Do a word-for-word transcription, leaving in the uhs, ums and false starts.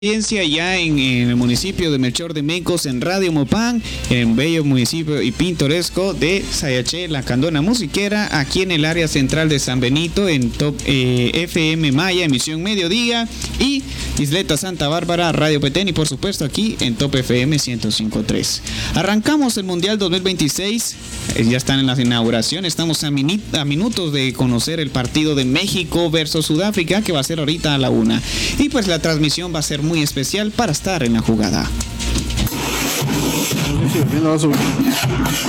Audiencia ya en, en el municipio de Melchor de Mencos, en Radio Mopán, en bello municipio y pintoresco de Sayaché, la Candona Musiquera, aquí en el área central de San Benito, en Top eh, F M Maya, emisión mediodía, y Isleta Santa Bárbara, Radio Petén, y por supuesto aquí en Top F M ciento cinco punto tres. Arrancamos el Mundial dos mil veintiséis, eh, ya están en la inauguración, estamos a, mini, a minutos de conocer el partido de México versus Sudáfrica, que va a ser ahorita a la una, y pues la transmisión va a ser muy muy especial para estar en la jugada.